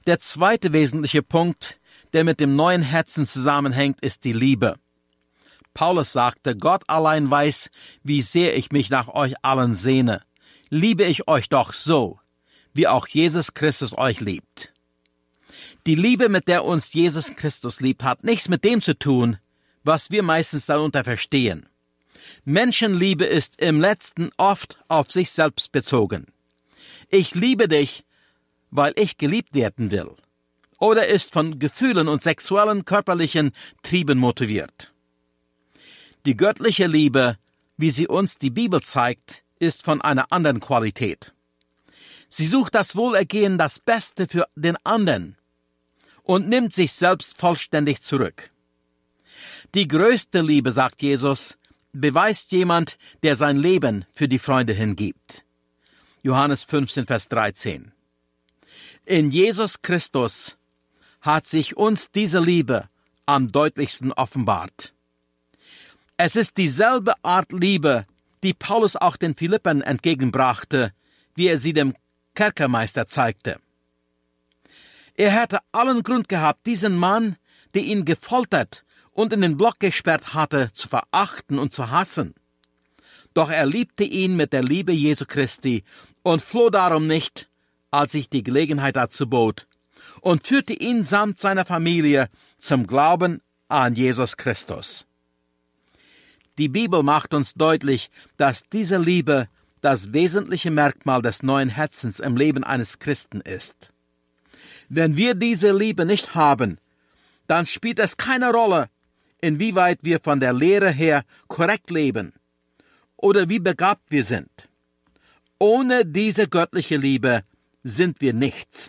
Der zweite wesentliche Punkt, der mit dem neuen Herzen zusammenhängt, ist die Liebe. Paulus sagte, Gott allein weiß, wie sehr ich mich nach euch allen sehne. Liebe ich euch doch so, wie auch Jesus Christus euch liebt. Die Liebe, mit der uns Jesus Christus liebt, hat nichts mit dem zu tun, was wir meistens darunter verstehen. Menschenliebe ist im Letzten oft auf sich selbst bezogen. Ich liebe dich, weil ich geliebt werden will. Oder ist von Gefühlen und sexuellen, körperlichen Trieben motiviert. Die göttliche Liebe, wie sie uns die Bibel zeigt, ist von einer anderen Qualität. Sie sucht das Wohlergehen, das Beste für den anderen und nimmt sich selbst vollständig zurück. Die größte Liebe, sagt Jesus, beweist jemand, der sein Leben für die Freunde hingibt. Johannes 15, Vers 13. In Jesus Christus hat sich uns diese Liebe am deutlichsten offenbart. Es ist dieselbe Art Liebe, die Paulus auch den Philippern entgegenbrachte, wie er sie dem Kerkermeister zeigte. Er hätte allen Grund gehabt, diesen Mann, der ihn gefoltert und in den Block gesperrt hatte, zu verachten und zu hassen. Doch er liebte ihn mit der Liebe Jesu Christi und floh darum nicht, als sich die Gelegenheit dazu bot, und führte ihn samt seiner Familie zum Glauben an Jesus Christus. Die Bibel macht uns deutlich, dass diese Liebe das wesentliche Merkmal des neuen Herzens im Leben eines Christen ist. Wenn wir diese Liebe nicht haben, dann spielt es keine Rolle, inwieweit wir von der Lehre her korrekt leben oder wie begabt wir sind. Ohne diese göttliche Liebe sind wir nichts.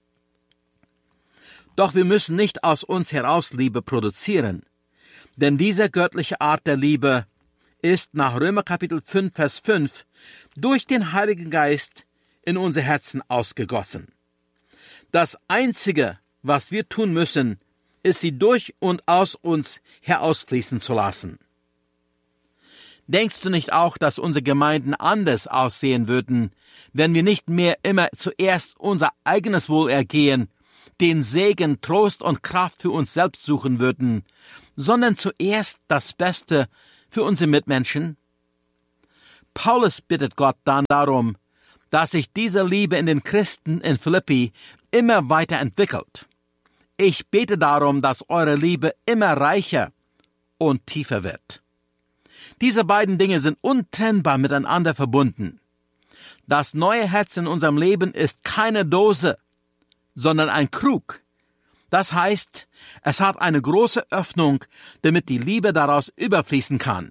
Doch wir müssen nicht aus uns heraus Liebe produzieren, denn diese göttliche Art der Liebe ist nach Römer Kapitel 5, Vers 5 durch den Heiligen Geist in unser Herzen ausgegossen. Das Einzige, was wir tun müssen, ist, sie durch und aus uns herausfließen zu lassen. Denkst du nicht auch, dass unsere Gemeinden anders aussehen würden, wenn wir nicht mehr immer zuerst unser eigenes Wohlergehen, den Segen, Trost und Kraft für uns selbst suchen würden, sondern zuerst das Beste für unsere Mitmenschen? Paulus bittet Gott dann darum, dass sich diese Liebe in den Christen in Philippi immer weiter entwickelt. Ich bete darum, dass eure Liebe immer reicher und tiefer wird. Diese beiden Dinge sind untrennbar miteinander verbunden. Das neue Herz in unserem Leben ist keine Dose, sondern ein Krug. Das heißt, es hat eine große Öffnung, damit die Liebe daraus überfließen kann.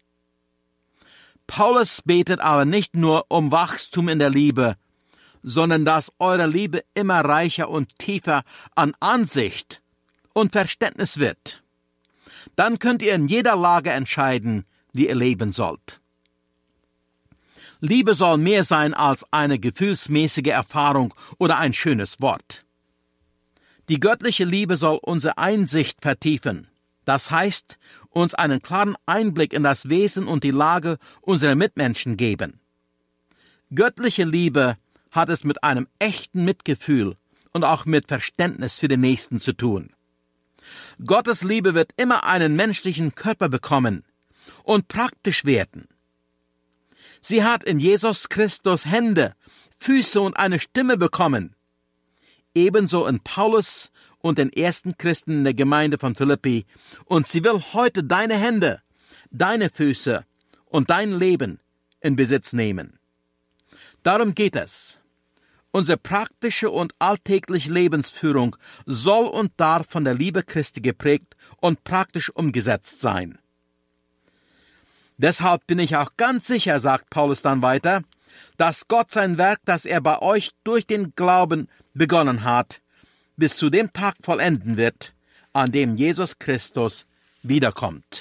Paulus betet aber nicht nur um Wachstum in der Liebe, sondern dass eure Liebe immer reicher und tiefer an Ansicht und Verständnis wird. Dann könnt ihr in jeder Lage entscheiden, wie ihr leben sollt. Liebe soll mehr sein als eine gefühlsmäßige Erfahrung oder ein schönes Wort. Die göttliche Liebe soll unsere Einsicht vertiefen. Das heißt, uns einen klaren Einblick in das Wesen und die Lage unserer Mitmenschen geben. Göttliche Liebe hat es mit einem echten Mitgefühl und auch mit Verständnis für den Nächsten zu tun. Gottes Liebe wird immer einen menschlichen Körper bekommen und praktisch werden. Sie hat in Jesus Christus Hände, Füße und eine Stimme bekommen. Ebenso in Paulus und den ersten Christen in der Gemeinde von Philippi. Und sie will heute deine Hände, deine Füße und dein Leben in Besitz nehmen. Darum geht es. Unsere praktische und alltägliche Lebensführung soll und darf von der Liebe Christi geprägt und praktisch umgesetzt sein. Deshalb bin ich auch ganz sicher, sagt Paulus dann weiter, dass Gott sein Werk, das er bei euch durch den Glauben begonnen hat, bis zu dem Tag vollenden wird, an dem Jesus Christus wiederkommt.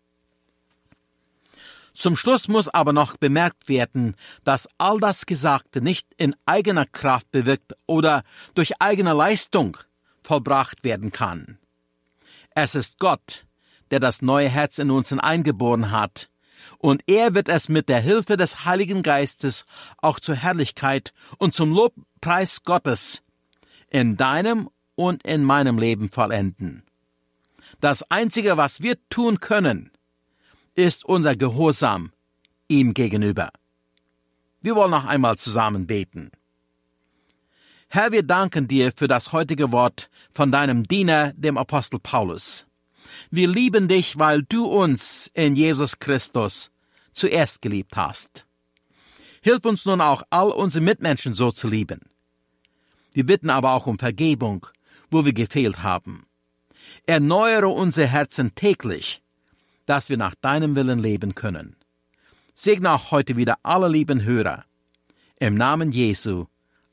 Zum Schluss muss aber noch bemerkt werden, dass all das Gesagte nicht in eigener Kraft bewirkt oder durch eigene Leistung vollbracht werden kann. Es ist Gott, der das neue Herz in uns hineingeboren hat, und er wird es mit der Hilfe des Heiligen Geistes auch zur Herrlichkeit und zum Lobpreis Gottes in deinem und in meinem Leben vollenden. Das Einzige, was wir tun können, ist unser Gehorsam ihm gegenüber. Wir wollen noch einmal zusammen beten. Herr, wir danken dir für das heutige Wort von deinem Diener, dem Apostel Paulus. Wir lieben dich, weil du uns in Jesus Christus zuerst geliebt hast. Hilf uns nun auch, all unsere Mitmenschen so zu lieben. Wir bitten aber auch um Vergebung, wo wir gefehlt haben. Erneuere unsere Herzen täglich, dass wir nach deinem Willen leben können. Segne auch heute wieder alle lieben Hörer. Im Namen Jesu.